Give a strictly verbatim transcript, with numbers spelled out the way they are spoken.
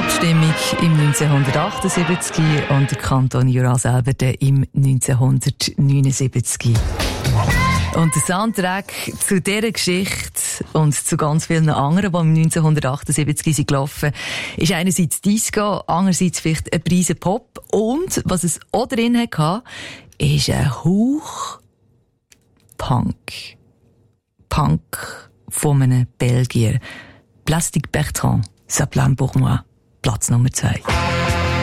Abstimmung im neunzehnhundertachtundsiebzig und der Kanton Jura selber im neunzehnhundertneunundsiebzig. Und der Soundtrack zu dieser Geschichte und zu ganz vielen anderen, die im neunzehnhundertachtundsiebzig sind gelaufen, ist einerseits Disco, andererseits vielleicht ein Prise Pop. Und was es auch drin hatte, ist ein Hauch Punk. Punk von einem Belgier. Plastic Bertrand, ça plane pour moi. Platz Nummer zwei.